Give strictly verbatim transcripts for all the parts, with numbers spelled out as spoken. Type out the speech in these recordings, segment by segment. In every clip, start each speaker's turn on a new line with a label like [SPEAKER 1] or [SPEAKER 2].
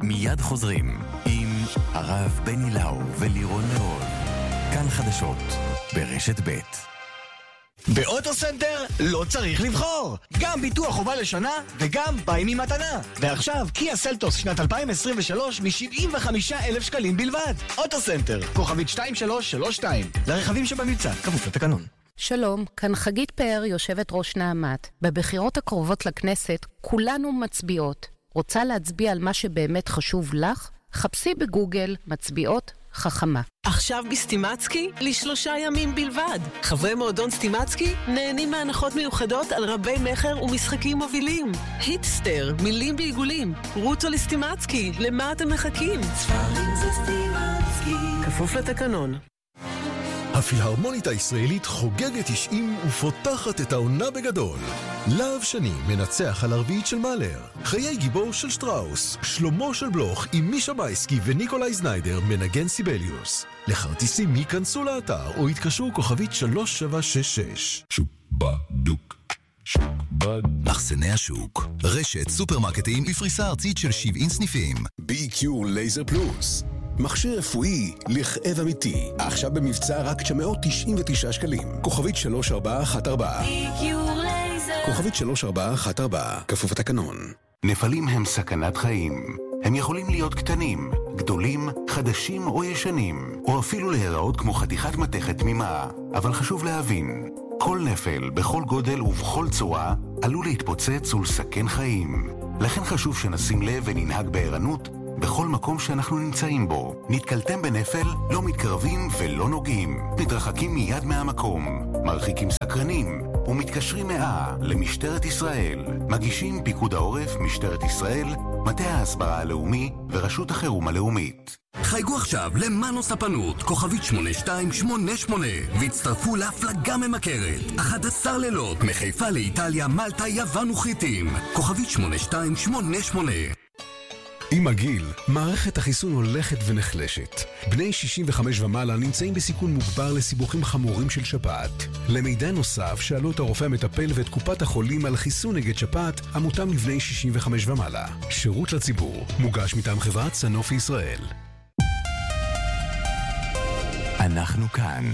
[SPEAKER 1] מיד חוזרים עם הרב בני לאו ולירון נאור. כאן חדשות ברשת ב'.
[SPEAKER 2] באוטוסנטר לא צריך לבחור, גם ביטוח חובה לשנה וגם ביי ממתנה. ועכשיו קיה סלטוס שנת אלפיים עשרים ושלוש מ-שבעים וחמישה אלף שקלים בלבד. אוטוסנטר, כוכבית שתיים שלוש שלוש שתיים, לרכבים שבמבצע, כפוף לתקנון.
[SPEAKER 3] שלום, כאן חגית פאר, יושבת ראש נעמת. בבחירות הקרובות לכנסת כולנו מצביעות. רוצה להצביע על מה שבאמת חשוב לך? חפשי בגוגל מצביעות חכמה.
[SPEAKER 4] עכשיו בסטימצקי לשלושה ימים בלבד. חברי מועדון סטימצקי נהנים מהנחות מיוחדות על רבי מחר ומשחקים מובילים. היטסטר, מילים בעיגולים. רוטו לסטימצקי, למה אתם מחכים? ספרים זה סטימצקי. כפוף לתקנון.
[SPEAKER 5] הפילהרמונית הישראלית חוגגת תשעים ופותחת את העונה בגדול. להב שני מנצח על הרביעית של מאלר. חיי גיבור של שטראוס. שלמה של בלוך עם מישה מייסקי וניקולאי זניידר מנגן סיבליוס. לכרטיסים ייכנסו לאתר או יתקשרו כוכבית שלוש שבע שש שש.
[SPEAKER 6] שוק בדוק. שוק בדוק. מחסני השוק. רשת סופרמרקטים בפריסה ארצית של שבעים סניפים.
[SPEAKER 7] בי קיו לייזר פלוס. מכשיר רפואי לכאב אמיתי, עכשיו במבצע רק תשע מאות תשעים ותשעה שקלים. כוכבית שלוש ארבע אחת ארבע. כוכבית שלוש ארבע אחת ארבע, כפוף התקנון.
[SPEAKER 8] נפלים הם סכנת חיים. הם יכולים להיות קטנים, גדולים, חדשים או ישנים, או אפילו להיראות כמו חתיכת מתכת תמימה. אבל חשוב להבין, כל נפל, בכל גודל ובכל צורה, עלול להתפוצץ ולסכן חיים. לכן חשוב שנשים לב וננהג בערנות, בכל מקום שאנחנו נמצאים בו. נתקלתם בנפל, לא מתקרבים ולא נוגעים. מתרחקים מיד מהמקום, מרחיקים סקרנים, ומתקשרים מאה למשטרת ישראל. מגישים פיקוד העורף, משטרת ישראל, מטה ההסברה הלאומי ורשות החירום הלאומית.
[SPEAKER 1] חייגו עכשיו למאנו ספנות, כוכבית שמונה שתיים שמונה שמונה, והצטרפו להפלגה ממכרת. אחד עשר לילות, מחיפה לאיטליה, מלטה, יוון וחיטים. כוכבית שמונה שתיים שמונה שמונה.
[SPEAKER 5] עם הגיל, מערכת החיסון הולכת ונחלשת. בני שישים וחמש ומעלה נמצאים בסיכון מוגבר לסיבוכים חמורים של שפעת. למידע נוסף, שאלו את הרופא המטפל ואת קופת החולים על חיסון נגד שפעת המותאם לבני שישים וחמש ומעלה. שירות לציבור, מוגש מטעם חברת סנופי ישראל.
[SPEAKER 1] אנחנו כאן.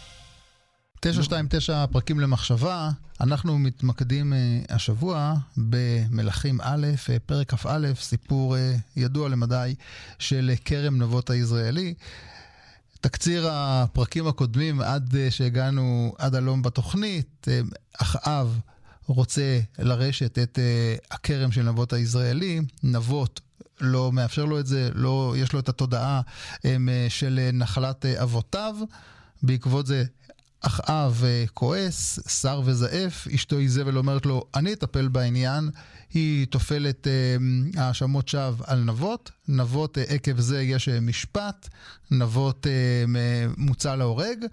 [SPEAKER 9] תשע שתיים תשע פרקים למחשבה. אנחנו מתמקדים uh, השבוע במלכים א', פרק כ"א, סיפור uh, ידוע למדי של כרם נבות היזרעאלי. תקציר הפרקים הקודמים עד uh, שהגענו עד הלום בתוכנית, uh, אחאב רוצה לרשת את uh, הכרם של נבות היזרעאלי, נבות לא מאפשר לו את זה, לא, יש לו את התודעה um, של נחלת uh, אבותיו, בעקבות זה אחאב כועס, שר וזעף, אשתו איזבל אומרת לו, אני אטפל בעניין, היא תופלת uh, האשמות שווא על נבות, נבות uh, עקב זה יש uh, משפט, נבות uh, מוצא להורג,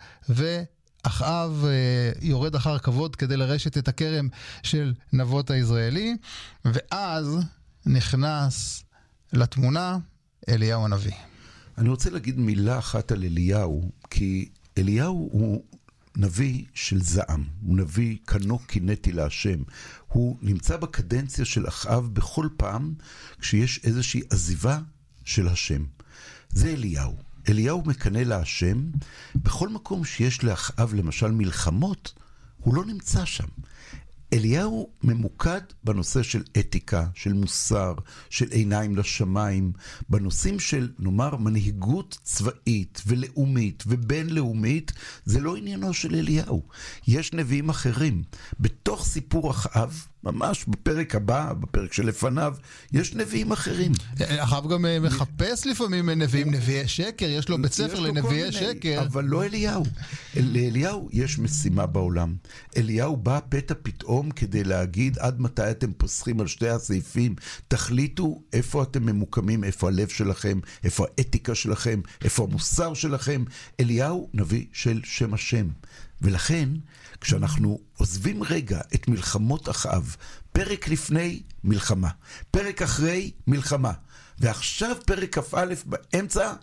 [SPEAKER 9] ואחאב uh, יורד אחר כבוד כדי לרשת את הכרם של נבות היזרעאלי, ואז נכנס לתמונה אליהו הנביא.
[SPEAKER 10] אני רוצה להגיד מילה אחת על אליהו, כי אליהו הוא נביא של זעם, הוא נביא כנו קינאתי להשם. הוא נמצא בקדנציה של אחאב בכל פעם כשיש איזושהי עזיבה של השם. זה אליהו. אליהו מקנא להשם, בכל מקום שיש לאחאב למשל מלחמות, הוא לא נמצא שם. אליהו ממוקד בנושא של אתיקה, של מוסר, של עיניים לשמיים, בנושאים של, נאמר, מנהיגות צבאית ולאומית ובינלאומית, זה לא עניינו של אליהו. יש נביאים אחרים. בתוך סיפור אחאב, ממש בפרק הבא, בפרק שלפניו, יש נביאים אחרים.
[SPEAKER 9] אחאב גם מחפש לפעמים נביאים, נביאי שקר, יש לו בית ספר לנביאי שקר.
[SPEAKER 10] אבל לא אליהו. לאליהו יש משימה בעולם. אליהו בא פתע פתאום כדי להגיד עד מתי אתם פוסחים על שתי הסעיפים, תחליטו איפה אתם ממוקמים, איפה הלב שלכם, איפה האתיקה שלכם, איפה המוסר שלכם. אליהו נביא של שם השם. ולכן, כשאנחנו עוזבים רגע את מלחמות אחאב, פרק לפני מלחמה, פרק אחרי מלחמה, ועכשיו פרק כ"א באמצע,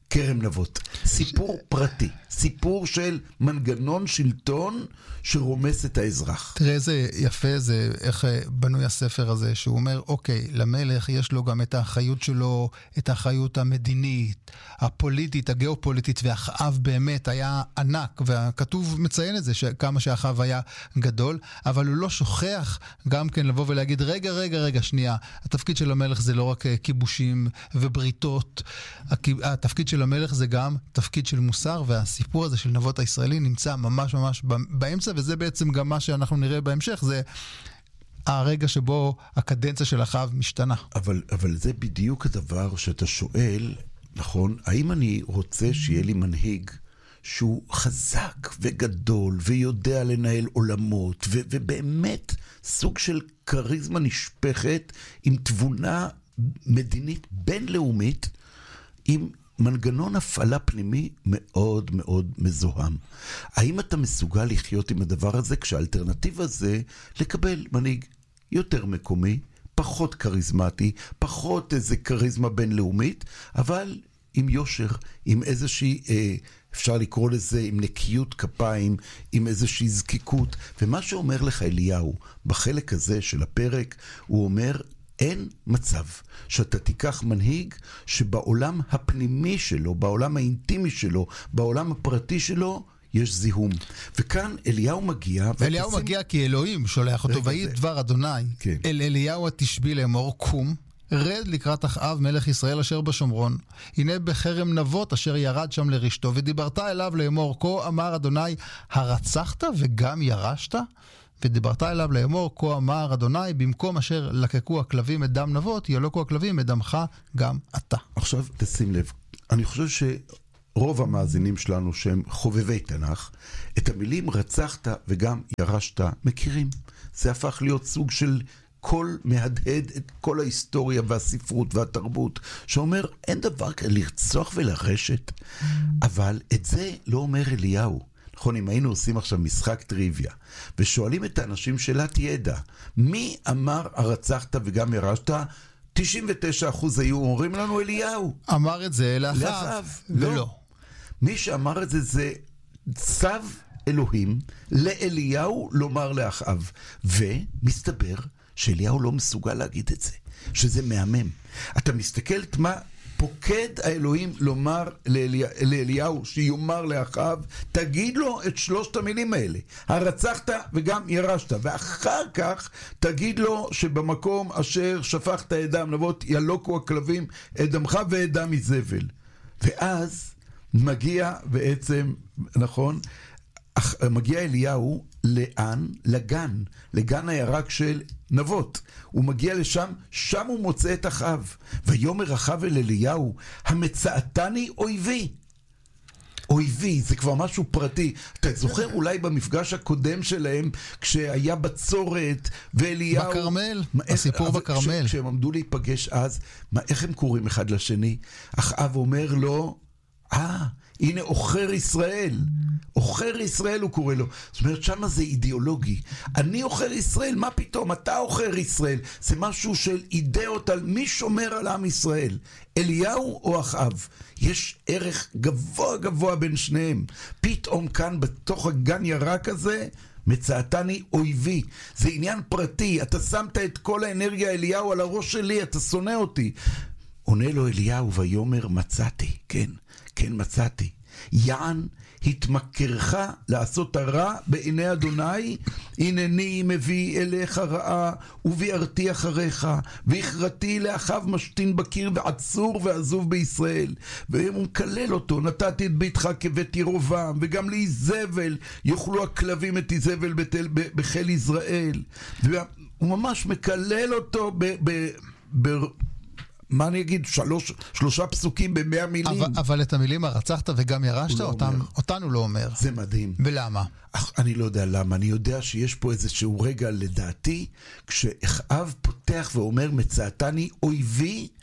[SPEAKER 10] כרם נבות. סיפור פרטי, סיפור של מנגנון שלטון שרומס את האזרח.
[SPEAKER 9] תראה איזה יפה זה, איך בנוי הספר הזה, שהוא אומר, אוקיי, למלך יש לו גם את האחריות שלו, את האחריות המדינית, הפוליטית, הגיאופוליטית, והאחאב באמת היה ענק, והכתוב מציין את זה, כמה שהאחאב היה גדול, אבל הוא לא שוכח גם כן לבוא ולהגיד, רגע, רגע, רגע, שנייה, התפקיד של המלך זה לא רק כיבושים ובריתות, התפקיד של המלך זה גם תפקיד של מוסר, והסיפור הזה של נבות הישראלי נמצא ממש ממש באמצע, וזה בעצם גם מה שאנחנו נראה בהמשך, זה הרגע שבו הקדנציה של אחאב משתנה.
[SPEAKER 10] אבל, אבל זה בדיוק הדבר שאתה שואל, נכון, האם אני רוצה שיהיה לי מנהיג שהוא חזק וגדול ויודע לנהל עולמות, ו- ובאמת סוג של קריזמה נשפכת עם תבונה מדינית בינלאומית, עם מנגנון הפעלה פנימי מאוד מאוד מזוהם. האם אתה מסוגל לחיות עם הדבר הזה, כשהאלטרנטיבה זה לקבל מנהיג יותר מקומי, פחות קריזמטי, פחות איזה קריזמה בינלאומית, אבל עם יושר, עם איזושהי, אה, אפשר לקרוא לזה, עם נקיות כפיים, עם איזושהי זקיקות. ומה שאומר לך אליהו, בחלק הזה של הפרק, הוא אומר, אין מצב שאתה תיקח מנהיג שבעולם הפנימי שלו, בעולם האינטימי שלו, בעולם הפרטי שלו, יש זיהום. וכאן אליהו מגיע...
[SPEAKER 9] אליהו ותשים... מגיע כי אלוהים שולח אותו, ויהי דבר אדוני, כן. אל אליהו התשבי לאמור, קום, רד לקראת אחאב מלך ישראל אשר בשומרון, הנה בחרם נבות אשר ירד שם לרשתו, ודיברת אליו לאמור, כה אמר אדוני, הרצחת וגם ירשת? ודיברת אליו לאמור, כה אמר אדוני, במקום אשר לקקו הכלבים את דם נבות, ילוקו הכלבים את דמך גם אתה.
[SPEAKER 10] עכשיו תשים לב, אני חושב שרוב המאזינים שלנו שהם חובבי תנ"ך, את המילים רצחת וגם ירשת מכירים. זה הפך להיות סוג של כל מהדהד את כל ההיסטוריה והספרות והתרבות, שאומר אין דבר כזה לרצוח ולרשת, אבל את זה לא אומר אליהו. נכון, אם היינו עושים עכשיו משחק טריוויה, ושואלים את האנשים שאלת ידע, מי אמר הרצחת וגם ירשת? תשעים ותשעה אחוז היו אומרים לנו אליהו.
[SPEAKER 9] אמר את זה לאחאב.
[SPEAKER 10] לא. לא. מי שאמר את זה זה צו אלוהים לאליהו לומר לאחאב. ומסתבר שאליהו לא מסוגל להגיד את זה, שזה מהמם. אתה מסתכל את מה... פוקד האלוהים לומר לאלי... לאליהו, שיומר לאחאב, תגיד לו את שלושת המילים האלה, הרצחת וגם ירשת, ואחר כך תגיד לו שבמקום אשר שפכת את דם נבות, ילוקו הכלבים את דמך ואת דם מזבל. ואז מגיע בעצם, נכון, מגיע אליהו לאן? לגן, לגן הירק של נבות. הוא מגיע לשם, שם הוא מוצא את אחאב. ויאמר אחאב אל אליהו, המצאתני אויבי. אויבי, זה כבר משהו פרטי. אתה זוכר אולי במפגש הקודם שלהם, כשהיה בצורת, ואליהו...
[SPEAKER 9] בקרמל, הסיפור בקרמל.
[SPEAKER 10] כשהם עמדו להיפגש אז, מה, איך הם קוראים אחד לשני? אחאב אומר לו, אה, הנה אוחר ישראל. אוחר ישראל הוא קורא לו. זאת אומרת, שמה זה אידיאולוגי. אני אוחר ישראל, מה פתאום? אתה אוחר ישראל. זה משהו של אידאות על מי שומר על עם ישראל. אליהו או אחאב. יש ערך גבוה גבוה בין שניהם. פתאום כאן בתוך הגן ירק הזה, מצאתני אויבי. זה עניין פרטי. אתה שמת את כל האנרגיה אליהו על הראש שלי, אתה שונא אותי. עונה לו אליהו ויאמר מצאתי. כן, כן מצאתי. יען התמכרך לעשות הרע בעיני אדוני, הנני מביא אליך רעה וביארתי אחריך, והכרתי לאחיו משתין בקיר ועצור ועזוב בישראל. והוא מקלל אותו, נתתי את ביתך כבית ירובעם, וגם לאיזבל יאכלו הכלבים את איזבל בתל, בחיל יזרעאל. והוא ממש מקלל אותו ב... ב, ב מה אני אגיד? שלוש, שלושה פסוקים במאה מילים.
[SPEAKER 9] אבל, אבל את המילים הרצחת וגם ירשת, אותם, לא אותנו לא אומר.
[SPEAKER 10] זה מדהים.
[SPEAKER 9] ולמה?
[SPEAKER 10] אך, אני לא יודע למה. אני יודע שיש פה איזשהו רגע לדעתי, כשאחאב פותח ואומר מצאתני אויבי,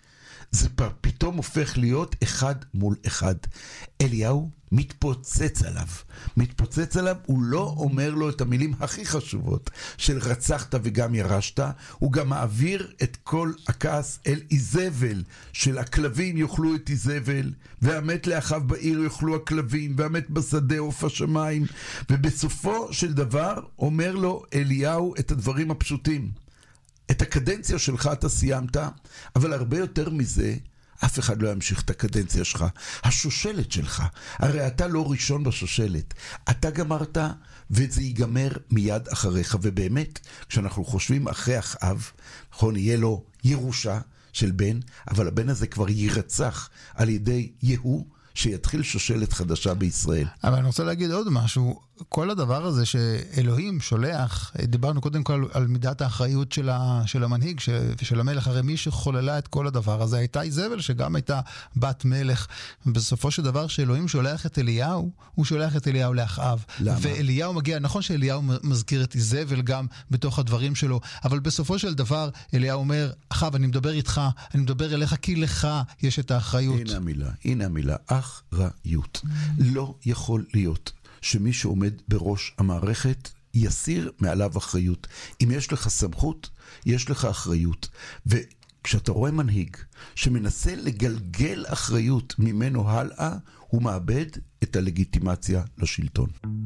[SPEAKER 10] זה פתאום הופך להיות אחד מול אחד. אליהו מתפוצץ עליו. מתפוצץ עליו, הוא לא אומר לו את המילים הכי חשובות של רצחת וגם ירשת, הוא גם מעביר את כל הכעס אל איזבל, של הכלבים יאכלו את איזבל, והמת לאחיו בעיר יאכלו הכלבים, והמת בשדה עוף השמיים, ובסופו של דבר אומר לו אליהו את הדברים הפשוטים. את הקדנציה שלך אתה סיימת, אבל הרבה יותר מזה, אף אחד לא ימשיך את הקדנציה שלך. השושלת שלך, הרי אתה לא ראשון בשושלת. אתה גמרת, וזה ייגמר מיד אחריך. ובאמת, כשאנחנו חושבים אחרי אחאב, נכון, יהיה לו ירושה של בן, אבל הבן הזה כבר יירצח על ידי יהוא, שיתחיל שושלת חדשה בישראל.
[SPEAKER 9] אבל אני רוצה להגיד עוד משהו. כל הדבר הזה שאלוהים שולח, דיברנו קודם כל על מידת האחריות של, ה, של המנהיג ושל המלך, הרי מי שחוללה את כל הדבר הזה הייתה איזבל, שגם הייתה בת מלך. בסופו של דבר שאלוהים שולח את אליהו, הוא שולח את אליהו לאחאב.
[SPEAKER 10] למה?
[SPEAKER 9] ואליהו מגיע, נכון שאליהו מזכיר את איזבל גם בתוך הדברים שלו, אבל בסופו של דבר אליהו אומר, אחאב, אני מדבר איתך, אני מדבר אליך כי לך יש את האחריות.
[SPEAKER 10] הנה המילה, הנה המילה, אחריות. לא יכול להיות שמי שעומד בראש המערכת יסיר מעליו אחריות. אם יש לך סמכות, יש לך אחריות. וכשאתה רואה מנהיג שמנסה לגלגל אחריות ממנו הלאה, הוא מאבד את הלגיטימציה לשלטון.